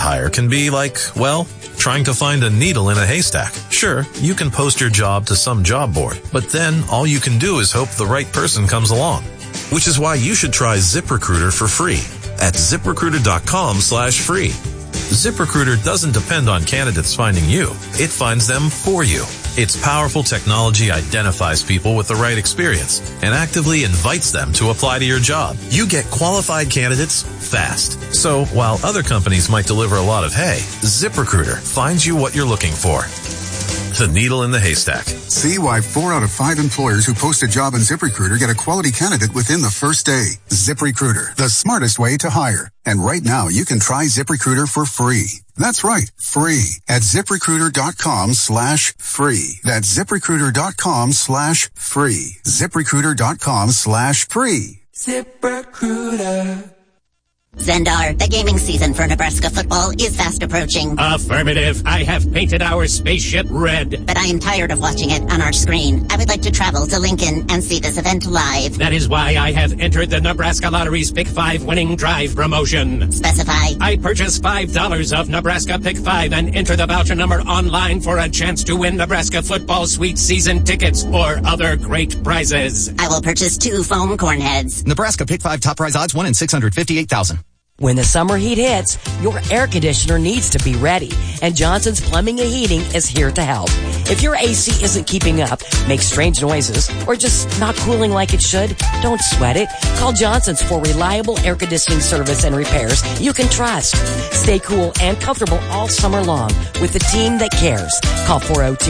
hire can be like, well, trying to find a needle in a haystack. Sure, you can post your job to some job board, but then all you can do is hope the right person comes along. Which is why you should try ZipRecruiter for free at ZipRecruiter.com/free. ZipRecruiter doesn't depend on candidates finding you. It finds them for you. Its powerful technology identifies people with the right experience and actively invites them to apply to your job. You get qualified candidates fast. So while other companies might deliver a lot of hay, ZipRecruiter finds you what you're looking for. The needle in the haystack. See why 4 out of 5 employers who post a job in ZipRecruiter get a quality candidate within the first day. ZipRecruiter, the smartest way to hire. And right now, you can try ZipRecruiter for free. That's right, free at ZipRecruiter.com/free. That's ZipRecruiter.com/free. ZipRecruiter.com/free. ZipRecruiter. Zendar, the gaming season for Nebraska football is fast approaching. Affirmative. I have painted our spaceship red. But I am tired of watching it on our screen. I would like to travel to Lincoln and see this event live. That is why I have entered the Nebraska Lottery's Pick 5 winning drive promotion. Specify. I purchase $5 of Nebraska Pick 5 and enter the voucher number online for a chance to win Nebraska football sweet season tickets or other great prizes. I will purchase 2 foam corn heads. Nebraska Pick 5 top prize odds 1 in 658,000. When the summer heat hits, your air conditioner needs to be ready, and Johnson's Plumbing and Heating is here to help. If your AC isn't keeping up, makes strange noises, or just not cooling like it should, don't sweat it. Call Johnson's for reliable air conditioning service and repairs you can trust. Stay cool and comfortable all summer long with the team that cares. Call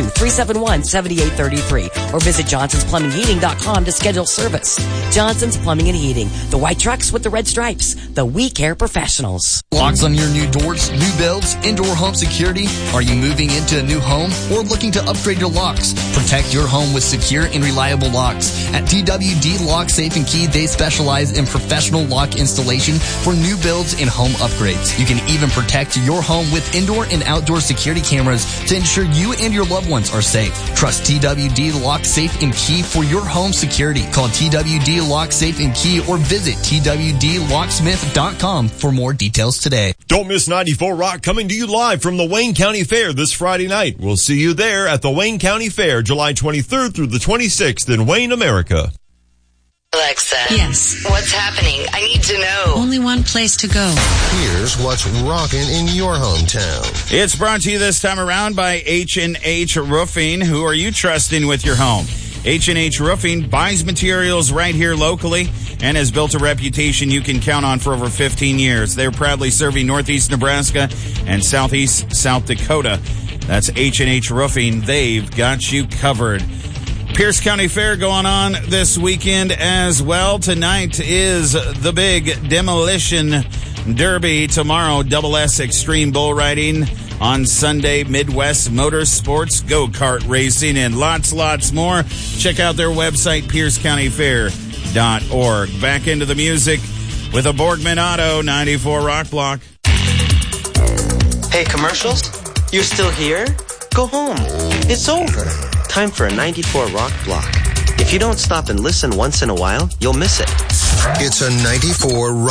402-371-7833 or visit johnsonsplumbingheating.com to schedule service. Johnson's Plumbing and Heating, the white trucks with the red stripes, the We Care professionals. Locks on your new doors, new builds, indoor home security. Are you moving into a new home or looking to upgrade your locks? Protect your home with secure and reliable locks. At TWD Lock Safe and Key, they specialize in professional lock installation for new builds and home upgrades. You can even protect your home with indoor and outdoor security cameras to ensure you and your loved ones are safe. Trust TWD Lock Safe and Key for your home security. Call TWD Lock Safe and Key or visit TWDLocksmith.com for more details today. Don't miss 94 Rock coming to you live from the Wayne County Fair this Friday night. We'll see you there at the Wayne County Fair, July 23rd through the 26th in Wayne, America. Alexa. Yes. What's happening? I need to know. Only one place to go. Here's what's rocking in your hometown. It's brought to you this time around by H&H Roofing. Who are you trusting with your home? H&H Roofing buys materials right here locally and has built a reputation you can count on for over 15 years. They're proudly serving Northeast Nebraska and Southeast South Dakota. That's H&H Roofing. They've got you covered. Pierce County Fair going on this weekend as well. Tonight is the big Demolition Derby. Tomorrow, Double S Extreme Bull Riding. On Sunday, Midwest Motorsports Go-Kart Racing, and lots more. Check out their website, piercecountyfair.org. Back into the music with a Borgman Auto 94 Rock Block. Hey, commercials? You're still here? Go home. It's over. Time for a 94 Rock Block. If you don't stop and listen once in a while, you'll miss it. It's a 94